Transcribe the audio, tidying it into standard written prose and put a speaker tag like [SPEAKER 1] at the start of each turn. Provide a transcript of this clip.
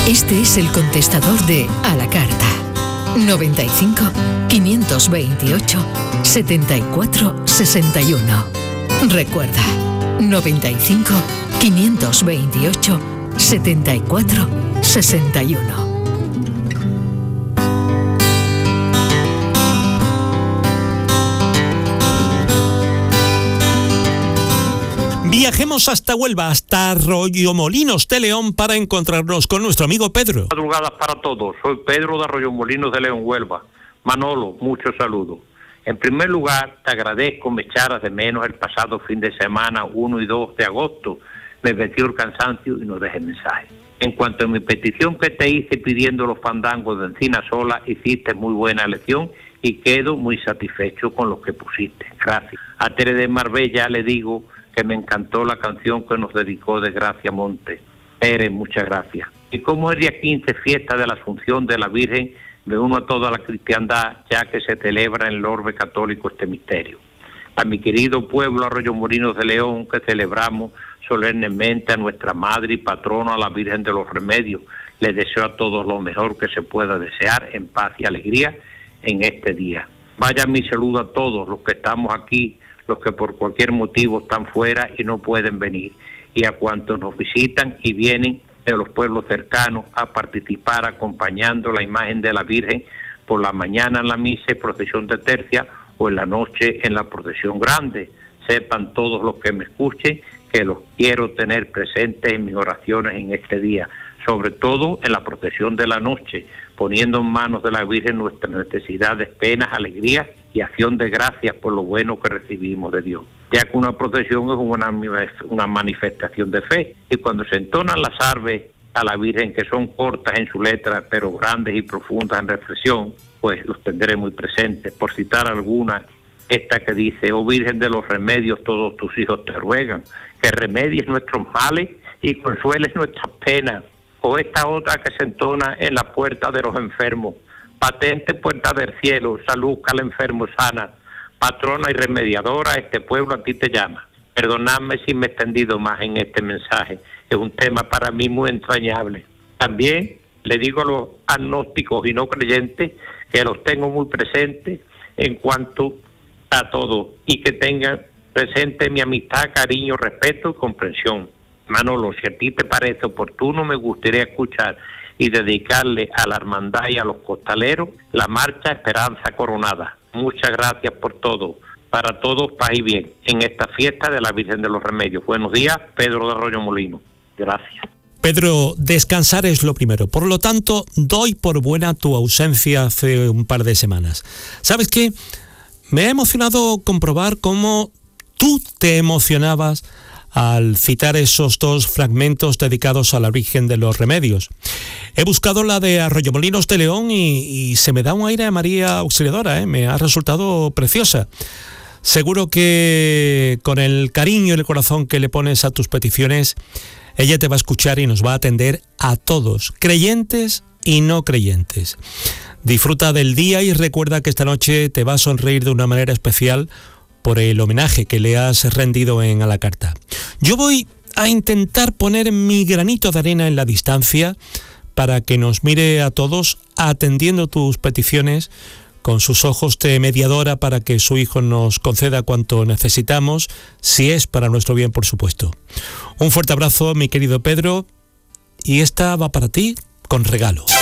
[SPEAKER 1] Este es el contestador de A la Carta. 95 528 74 61. Recuerda, 95 528 74 61.
[SPEAKER 2] Viajemos hasta Huelva, hasta Arroyomolinos de León, para encontrarnos con nuestro amigo Pedro.
[SPEAKER 3] Madrugadas para todos. Soy Pedro de Arroyomolinos de León, Huelva. Manolo, muchos saludos. En primer lugar, te agradezco me echaras de menos el pasado fin de semana 1 y 2 de agosto. Me metió el cansancio y no dejé mensaje. En cuanto a mi petición que te hice pidiendo los fandangos de Encinasola, hiciste muy buena elección y quedo muy satisfecho con lo que pusiste. Gracias. A Tere de Marbella le digo que me encantó la canción que nos dedicó de Gracia Monte. Tere, muchas gracias. Y como es día 15, fiesta de la Asunción de la Virgen, me uno a toda la cristiandad, ya que se celebra en el orbe católico este misterio. A mi querido pueblo Arroyomolinos de León, que celebramos solemnemente a nuestra madre y patrona, a la Virgen de los Remedios, les deseo a todos lo mejor que se pueda desear, en paz y alegría, en este día. Vaya mi saludo a todos los que estamos aquí, los que por cualquier motivo están fuera y no pueden venir, y a cuantos nos visitan y vienen de los pueblos cercanos a participar acompañando la imagen de la Virgen por la mañana en la misa y procesión de tercia, o en la noche en la procesión grande. Sepan todos los que me escuchen que los quiero tener presentes en mis oraciones en este día, sobre todo en la procesión de la noche, poniendo en manos de la Virgen nuestras necesidades, penas, alegrías y acción de gracias por lo bueno que recibimos de Dios, ya que una procesión es una manifestación de fe, y cuando se entonan las salves a la Virgen, que son cortas en su letra, pero grandes y profundas en reflexión, pues los tendré muy presentes. Por citar alguna, esta que dice: oh Virgen de los remedios, todos tus hijos te ruegan, que remedies nuestros males y consueles nuestras penas. O esta otra que se entona en la puerta de los enfermos: patente puerta del cielo, salud al enfermo sana, patrona y remediadora, este pueblo a ti te llama. Perdonadme si me he extendido más en este mensaje, es un tema para mí muy entrañable. También le digo a los agnósticos y no creyentes que los tengo muy presentes en cuanto a todo, y que tengan presente mi amistad, cariño, respeto y comprensión. Manolo, si a ti te parece oportuno, me gustaría escuchar y dedicarle a la hermandad y a los costaleros la marcha Esperanza Coronada. Muchas gracias por todo. Para todos, paz y bien en esta fiesta de la Virgen de los Remedios. Buenos días, Pedro de Arroyomolinos. Gracias.
[SPEAKER 2] Pedro, descansar es lo primero. Por lo tanto, doy por buena tu ausencia hace un par de semanas. ¿Sabes qué? Me ha emocionado comprobar cómo tú te emocionabas al citar esos dos fragmentos dedicados a la Virgen de los Remedios. He buscado la de Arroyomolinos de León y se me da un aire a María Auxiliadora, me ha resultado preciosa. Seguro que con el cariño y el corazón que le pones a tus peticiones, ella te va a escuchar y nos va a atender a todos, creyentes y no creyentes. Disfruta del día y recuerda que esta noche te va a sonreír de una manera especial por el homenaje que le has rendido en A la Carta. Yo voy a intentar poner mi granito de arena en la distancia para que nos mire a todos atendiendo tus peticiones con sus ojos de mediadora para que su hijo nos conceda cuanto necesitamos, si es para nuestro bien, por supuesto. Un fuerte abrazo, mi querido Pedro, y esta va para ti con regalo.